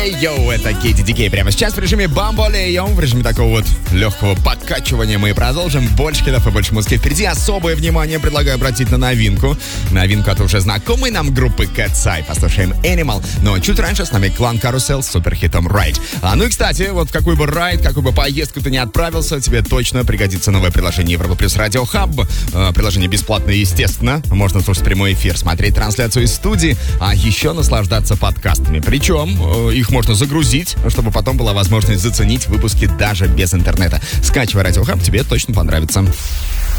Бамболео, это Кейти Дикей. Прямо сейчас в режиме Бамболео, в режиме такого вот легкого подкачивания мы продолжим. Больше хитов и больше музыки впереди. Особое внимание предлагаю обратить на новинку. Новинку от уже знакомой нам группы Cat's Eye. Послушаем Animal. Но чуть раньше с нами клан Carousel с суперхитом Ride. Ну и, кстати, вот в какой бы райд, какую бы поездку ты не отправился, тебе точно пригодится новое приложение Европа Плюс Радио Хаб. Приложение бесплатное, естественно. Можно слушать прямой эфир, смотреть трансляцию из студии, а еще наслаждаться подкастами. Причем их можно загрузить, чтобы потом была возможность заценить выпуски даже без интернета. Скачивай Радио Хаб, тебе точно понравится.